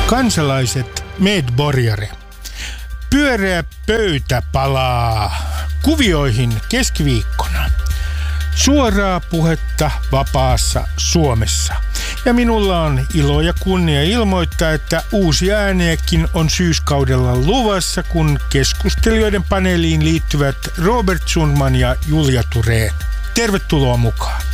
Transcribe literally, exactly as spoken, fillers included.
Kansalaiset medborgare. Pyöreä pöytä palaa kuvioihin keskiviikkona. Suoraa puhetta vapaassa Suomessa. Ja minulla on ilo ja kunnia ilmoittaa, että uusi ääniäkin on syyskaudella luvassa, kun keskustelijoiden paneeliin liittyvät Robert Sundman ja Julia Thurén. Tervetuloa mukaan.